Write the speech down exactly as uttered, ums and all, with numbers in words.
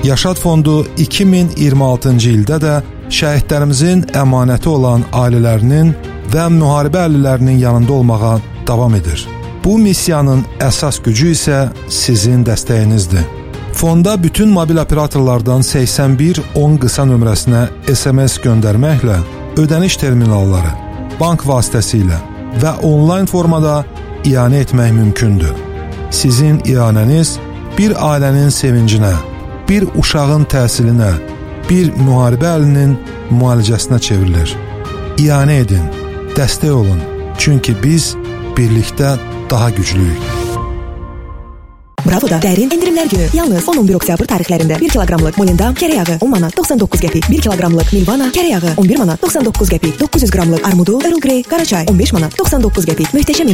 Yaşad Fondu iki min iyirmi altıncı ildə də şəhidlərimizin əmanəti olan ailələrinin və müharibə əhlilərinin yanında olmağa davam edir. Bu missiyanın əsas gücü isə sizin dəstəyinizdir. Fonda bütün mobil operatorlardan səksən bir on qısa nömrəsinə S M S göndərməklə ödəniş terminalları, bank vasitəsilə və onlayn formada ianə etmək mümkündür. Sizin ianəniz bir ailənin sevincinə, bir uşağın təhsilinə, bir müharibə əhlinin müalicəsinə çevrilir. İanə edin, dəstək olun, çünki biz birlikdə daha güclüyük. Bravo'da dərin endirimlər günü. Yalnız on on bir oktyabr tarixlərində bir kiloqramlıq Molinda kərə yağı on manat doxsan doqquz qəpik, bir kiloqramlıq Milvana kərə yağı on bir manat doxsan doqquz qəpik, doqquz yüz qramlıq armudu Earl Grey qara çay on beş manat doxsan doqquz qəpik. Möhtəşəm